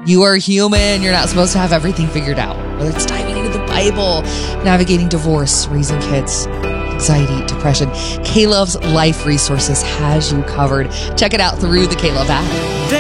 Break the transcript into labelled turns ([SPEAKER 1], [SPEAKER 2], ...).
[SPEAKER 1] You are human. You're not supposed to have everything figured out. Whether it's diving into the Bible, navigating divorce, raising kids, anxiety, depression, K-Love's Life Resources has you covered. Check it out through the K-Love app.